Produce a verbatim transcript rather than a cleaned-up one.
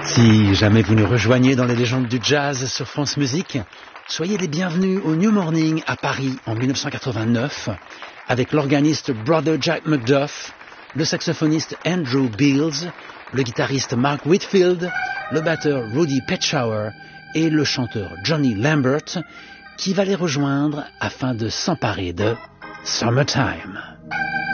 Si jamais vous nous rejoignez dans les légendes du jazz sur France Musique, soyez les bienvenus au New Morning à Paris en mille neuf cent quatre-vingt-neuf avec l'organiste Brother Jack McDuff, le saxophoniste Andrew Beals, le guitariste Mark Whitfield, le batteur Rudy Petschauer et le chanteur Johnny Lambert qui va les rejoindre afin de s'emparer de Summertime.